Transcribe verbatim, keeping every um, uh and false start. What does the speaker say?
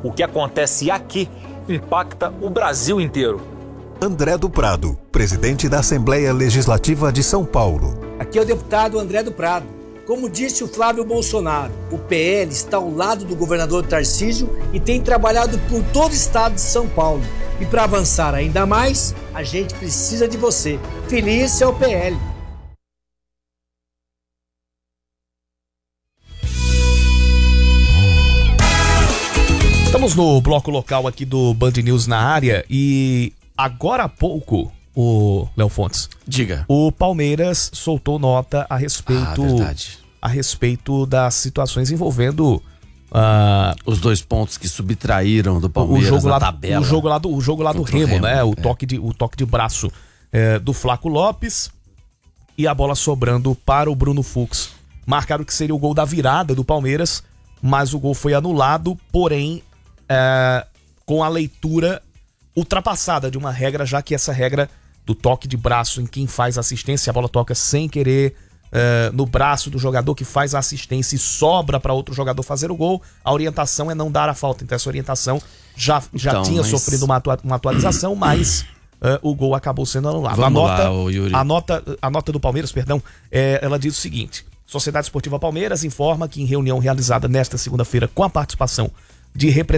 O que acontece aqui impacta o Brasil inteiro. André do Prado, presidente da Assembleia Legislativa de São Paulo. Aqui é o deputado André do Prado. Como disse o Flávio Bolsonaro, o P L está ao lado do governador Tarcísio e tem trabalhado por todo o estado de São Paulo. E para avançar ainda mais, a gente precisa de você. Feliz é o P L. Estamos no bloco local aqui do Band News na área e agora há pouco, o Léo Fontes, diga, o Palmeiras soltou nota a respeito, ah, verdade. a respeito das situações envolvendo uh, os dois pontos que subtraíram do Palmeiras o jogo na lá, tabela. O jogo lá do, o jogo lá do Remo, Remo, né? O, é. toque de, o toque de braço é, do Flaco Lopes e a bola sobrando para o Bruno Fux. Marcaram que seria o gol da virada do Palmeiras, mas o gol foi anulado, porém É, com a leitura ultrapassada de uma regra, já que essa regra do toque de braço em quem faz assistência, a bola toca sem querer é, no braço do jogador que faz a assistência e sobra para outro jogador fazer o gol, a orientação é não dar a falta. Então essa orientação já, já então, tinha mas... sofrido uma, atua- uma atualização, mas é, o gol acabou sendo anulado. Vamos a, nota, lá, ô, Yuri. a, nota, a nota do Palmeiras, perdão, é, ela diz o seguinte: Sociedade Esportiva Palmeiras informa que em reunião realizada nesta segunda-feira com a participação de representantes